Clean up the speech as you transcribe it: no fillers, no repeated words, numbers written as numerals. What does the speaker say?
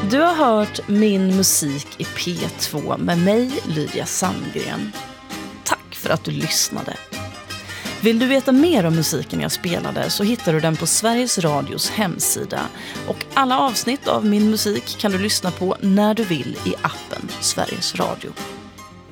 Du har hört Min musik i P2 med mig, Lydia Sandgren. Tack för att du lyssnade. Vill du veta mer om musiken jag spelade så hittar du den på Sveriges Radios hemsida. Och alla avsnitt av Min musik kan du lyssna på när du vill i appen Sveriges Radio.